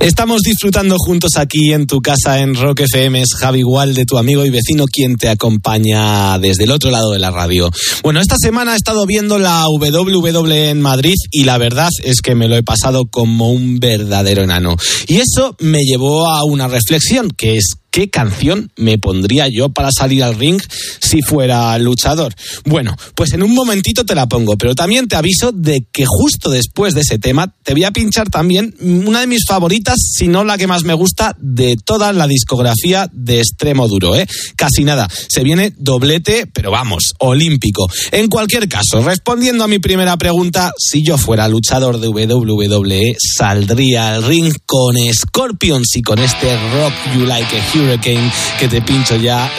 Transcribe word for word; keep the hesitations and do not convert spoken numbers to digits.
Estamos disfrutando juntos aquí en tu casa en Rock F M. Es Javi Gualde, tu amigo y vecino, quien te acompaña desde el otro lado de la radio. Bueno, esta semana he estado viendo la W W E en Madrid y la verdad es que me lo he pasado como un verdadero enano. Y eso me llevó a una reflexión, que es: ¿qué canción me pondría yo para salir al ring si fuera luchador? Bueno, pues en un momentito te la pongo, pero también te aviso de que justo después de ese tema te voy a pinchar también una de mis favoritas, si no la que más me gusta, de toda la discografía de Extremo Duro, ¿eh? Casi nada, se viene doblete, pero vamos, olímpico. En cualquier caso, respondiendo a mi primera pregunta, si yo fuera luchador de W W E, saldría al ring con Scorpions y con este Rock You Like a Hurricane que te pincho ya